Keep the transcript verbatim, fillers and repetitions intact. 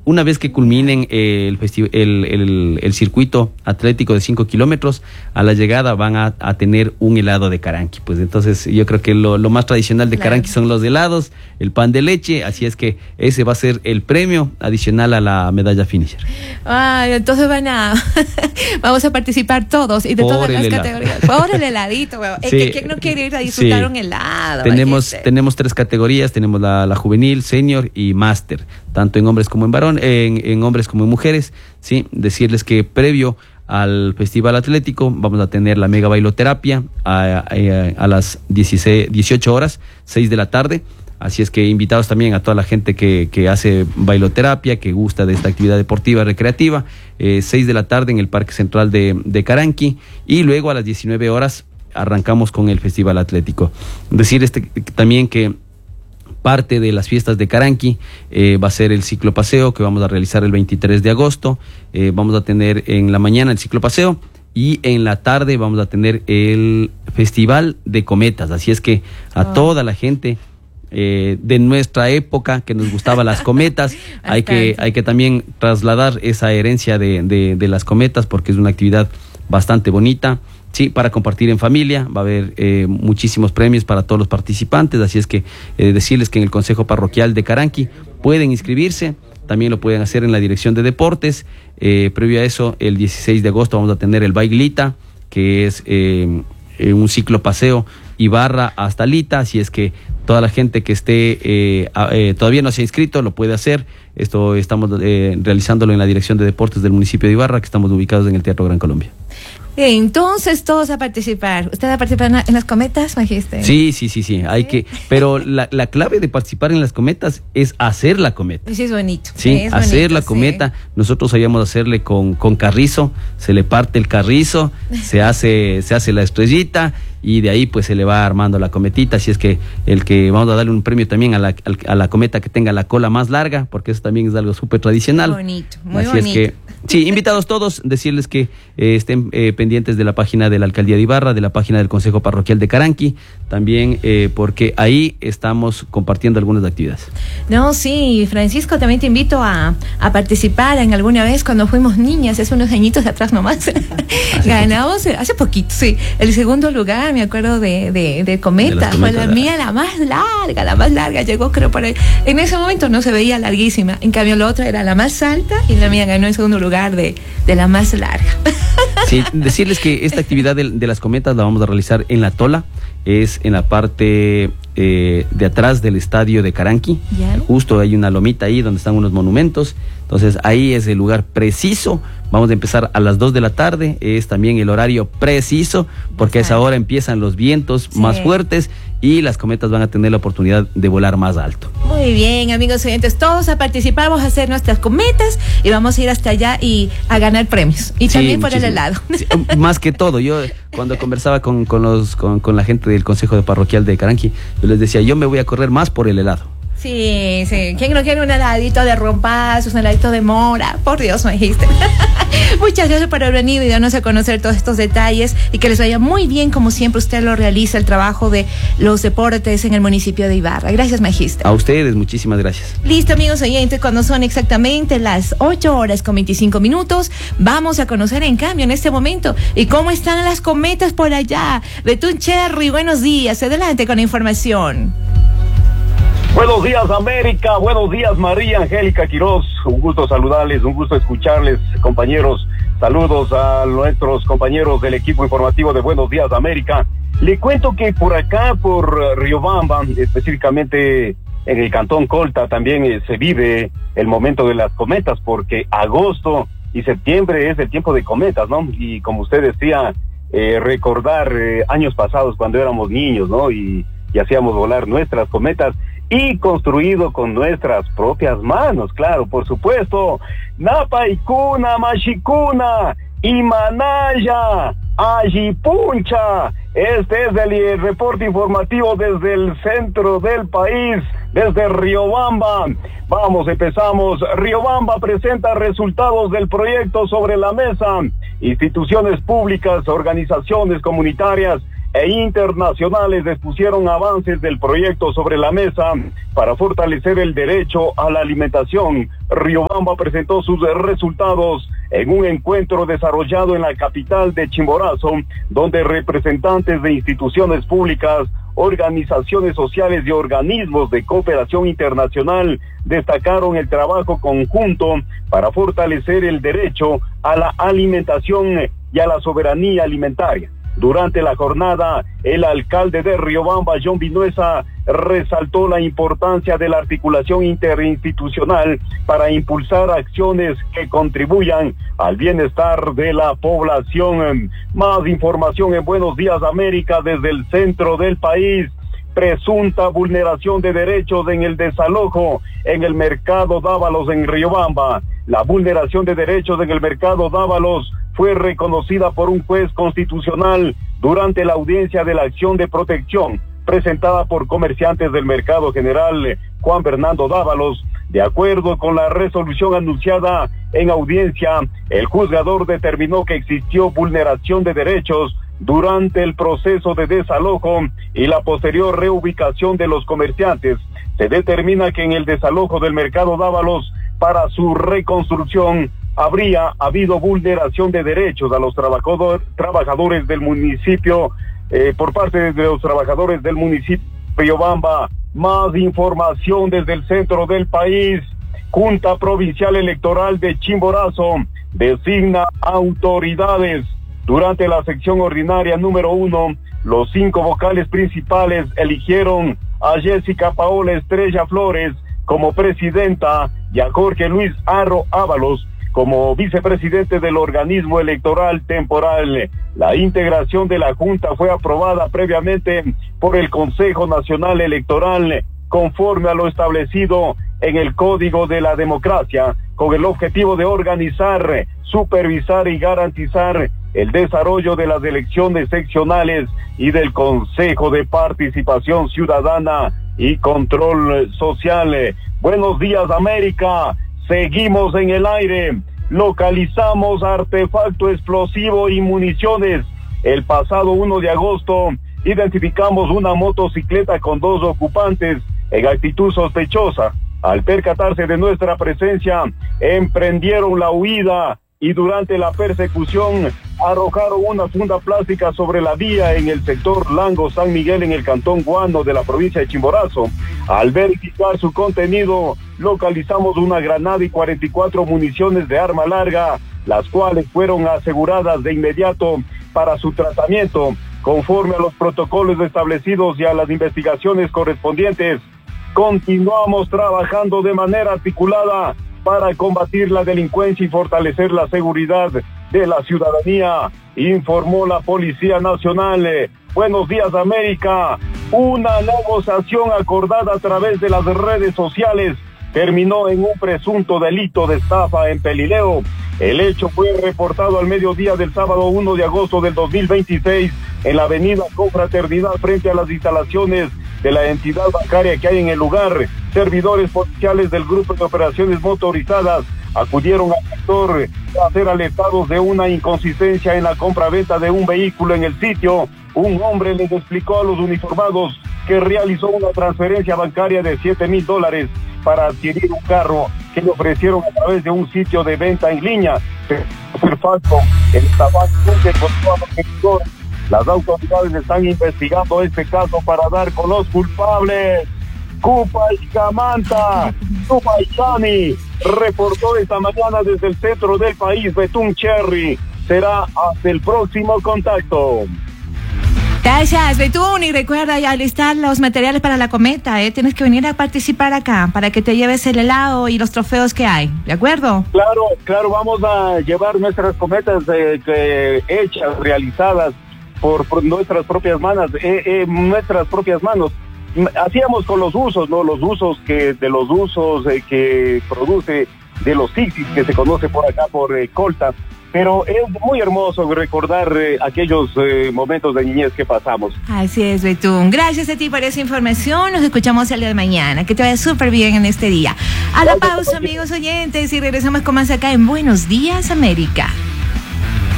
una vez que culminen eh, el, festi- el, el, el circuito atlético de cinco kilómetros, a la llegada van a, a tener un helado de Caranqui. Pues entonces yo creo que lo, lo más tradicional de claro. Caranqui son los helados, el pan de leche, así es que ese va a ser el premio adicional a la medalla finisher. Ay, entonces van a vamos a participar todos y de por todas las helado. categorías. Por el heladito, weón. Es sí, que quién no quiere ir a disfrutar sí. un helado. Tenemos, imagínate. tenemos tres categorías, tenemos la, la juvenil, senior y máster, tanto en hombres como en varón, en, en hombres como en mujeres, sí, decirles que previo al Festival Atlético vamos a tener la mega bailoterapia a, a, a las dieciséis, dieciocho horas, seis de la tarde. Así es que invitados también a toda la gente que, que hace bailoterapia, que gusta de esta actividad deportiva recreativa, eh, seis de la tarde en el Parque Central de, de Caranqui, y luego a las diecinueve horas arrancamos con el Festival Atlético. Decir este también que parte de las fiestas de Caranqui eh, va a ser el ciclopaseo que vamos a realizar el veintitrés de agosto. Eh, vamos a tener en la mañana el ciclopaseo y en la tarde vamos a tener el Festival de Cometas. Así es que a oh. toda la gente eh, de nuestra época que nos gustaban las cometas, hay que hay que también trasladar esa herencia de, de, de las cometas, porque es una actividad bastante bonita. Sí, para compartir en familia, va a haber eh, muchísimos premios para todos los participantes, así es que eh, decirles que en el Consejo Parroquial de Caranqui pueden inscribirse, también lo pueden hacer en la Dirección de Deportes. Eh, previo a eso, el dieciséis de agosto vamos a tener el Baiglita, que es eh, eh, un ciclopaseo Ibarra hasta Lita, así es que toda la gente que esté eh, eh, todavía no se ha inscrito lo puede hacer. Esto estamos eh, realizándolo en la Dirección de Deportes del municipio de Ibarra, que estamos ubicados en el Teatro Gran Colombia. Entonces todos a participar. ¿Usted va a participar en las cometas, majiste? Sí, sí, sí, sí, hay que, pero la, la clave de participar en las cometas es hacer la cometa. Sí, es bonito. Sí, es hacer bonito, la cometa. Sí. Nosotros sabíamos hacerle con, con carrizo, se le parte el carrizo, se hace, se hace la estrellita y de ahí pues se le va armando la cometita. Así es que el que vamos a darle un premio también a la, a la cometa que tenga la cola más larga, porque eso también es algo súper tradicional. Muy bonito, muy Así bonito. es que, sí, invitados todos, decirles que eh, estén eh, pendientes de la página de la Alcaldía de Ibarra, de la página del Consejo Parroquial de Caranqui, también eh, porque ahí estamos compartiendo algunas actividades. No, sí, Francisco, también te invito a, a participar en alguna vez cuando fuimos niñas, hace unos añitos atrás nomás. Ganamos, hace poquito, sí, el segundo lugar, me acuerdo de, de, de cometa, de fue la mía la más larga, la más larga, llegó creo por ahí. En ese momento no se veía larguísima, en cambio la otra era la más alta y la mía ganó el segundo lugar de, de la más larga. Sí, decirles que esta actividad de, de las cometas la vamos a realizar en La Tola, es en la parte eh, de atrás del estadio de Caranqui. ¿Ya? Justo hay una lomita ahí donde están unos monumentos, entonces ahí es el lugar preciso. Vamos a empezar a las dos de la tarde, es también el horario preciso, porque a esa hora empiezan los vientos sí. más fuertes y las cometas van a tener la oportunidad de volar más alto. Muy bien, amigos oyentes, todos a participar, vamos a hacer nuestras cometas y vamos a ir hasta allá y a ganar premios. Y sí, también por muchísimo. El helado. Sí, más que todo, yo cuando conversaba con, con, los, con, con la gente del Consejo de Parroquial de Caranqui, yo les decía, yo me voy a correr más por el helado. Sí, sí. ¿Quién no quiere un heladito de rompazos, un heladito de mora? Por Dios, me dijiste. Muchas gracias por haber venido y darnos a conocer todos estos detalles y que les vaya muy bien, como siempre usted lo realiza, el trabajo de los deportes en el municipio de Ibarra. Gracias, majiste. A ustedes, muchísimas gracias. Listo, amigos oyentes, cuando son exactamente las ocho horas con veinticinco minutos, vamos a conocer en cambio en este momento y cómo están las cometas por allá. Betún Cherry, buenos días. Adelante con la información. Buenos días, América. Buenos días, María Angélica Quiroz. Un gusto saludarles, un gusto escucharles, compañeros. Saludos a nuestros compañeros del equipo informativo de Buenos Días, América. Le cuento que por acá, por Riobamba, específicamente en el Cantón Colta, también eh, se vive el momento de las cometas, porque agosto y septiembre es el tiempo de cometas, ¿no? Y como usted decía, eh, recordar eh, años pasados cuando éramos niños, ¿no? Y, y hacíamos volar nuestras cometas. Y construido con nuestras propias manos, claro, por supuesto. Napaikuna, Mashikuna, Imanaya, Ayipuncha. Este es el reporte informativo desde el centro del país, desde Riobamba. Vamos, empezamos. Riobamba presenta resultados del proyecto sobre la mesa. Instituciones públicas, organizaciones comunitarias e internacionales expusieron avances del proyecto sobre la mesa para fortalecer el derecho a la alimentación. Riobamba presentó sus resultados en un encuentro desarrollado en la capital de Chimborazo, donde representantes de instituciones públicas, organizaciones sociales y organismos de cooperación internacional destacaron el trabajo conjunto para fortalecer el derecho a la alimentación y a la soberanía alimentaria. Durante la jornada, el alcalde de Riobamba, John Vinuesa, resaltó la importancia de la articulación interinstitucional para impulsar acciones que contribuyan al bienestar de la población. Más información en Buenos Días América desde el centro del país. Presunta vulneración de derechos en el desalojo en el mercado Dávalos en Riobamba. La vulneración de derechos en el mercado Dávalos fue reconocida por un juez constitucional durante la audiencia de la acción de protección presentada por comerciantes del mercado general Juan Bernardo Dávalos. De acuerdo con la resolución anunciada en audiencia, el juzgador determinó que existió vulneración de derechos durante el proceso de desalojo y la posterior reubicación de los comerciantes. Se determina que en el desalojo del mercado Dávalos para su reconstrucción habría habido vulneración de derechos a los trabajador, trabajadores del municipio eh, por parte de los trabajadores del municipio de Riobamba. Más información desde el centro del país. Junta Provincial Electoral de Chimborazo designa autoridades. Durante la sección ordinaria número uno, los cinco vocales principales eligieron a Jessica Paola Estrella Flores como presidenta y a Jorge Luis Arro Ábalos como vicepresidente del organismo electoral temporal. La integración de la Junta fue aprobada previamente por el Consejo Nacional Electoral conforme a lo establecido en el Código de la Democracia, con el objetivo de organizar, supervisar y garantizar el desarrollo de las elecciones seccionales y del Consejo de Participación Ciudadana y Control Social. Buenos días, América. Seguimos en el aire. Localizamos artefacto explosivo y municiones. El pasado uno de agosto identificamos una motocicleta con dos ocupantes en actitud sospechosa. Al percatarse de nuestra presencia, emprendieron la huida y durante la persecución arrojaron una funda plástica sobre la vía en el sector Lango San Miguel en el cantón Guano de la provincia de Chimborazo. Al verificar su contenido, localizamos una granada y cuarenta y cuatro municiones de arma larga, las cuales fueron aseguradas de inmediato para su tratamiento, conforme a los protocolos establecidos y a las investigaciones correspondientes. Continuamos trabajando de manera articulada para combatir la delincuencia y fortalecer la seguridad de la ciudadanía, informó la Policía Nacional. Eh, buenos días, América. Una negociación acordada a través de las redes sociales terminó en un presunto delito de estafa en Pelileo. El hecho fue reportado al mediodía del sábado uno de agosto del dos mil veintiséis en la avenida Confraternidad frente a las instalaciones de la entidad bancaria que hay en el lugar. Servidores policiales del Grupo de Operaciones Motorizadas acudieron al sector a ser alertados de una inconsistencia en la compra-venta de un vehículo en el sitio. Un hombre les explicó a los uniformados que realizó una transferencia bancaria de siete mil dólares para adquirir un carro que le ofrecieron a través de un sitio de venta en línea. Perfecto. El tabaco se encontró a los vendedores. Las autoridades están investigando este caso para dar con los culpables. Cupaycamanta, Cupaycani, reportó esta mañana desde el centro del país, Betún Cherry. Será hasta el próximo contacto. Gracias, Betún, y recuerda ya listar los materiales para la cometa, ¿eh? Tienes que venir a participar acá para que te lleves el helado y los trofeos que hay, ¿de acuerdo? Claro, claro, vamos a llevar nuestras cometas eh, que, hechas, realizadas por, por nuestras propias manos, eh, eh, nuestras propias manos. Hacíamos con los usos, ¿no? Los usos que, de los usos eh, que produce de los Sixis, que se conoce por acá por eh, Colta. Pero es muy hermoso recordar eh, aquellos eh, momentos de niñez que pasamos. Así es, Betún. Gracias a ti por esa información. Nos escuchamos el día de mañana. Que te vaya súper bien en este día. A la pausa, amigos oyentes, y regresamos con más acá en Buenos Días, América.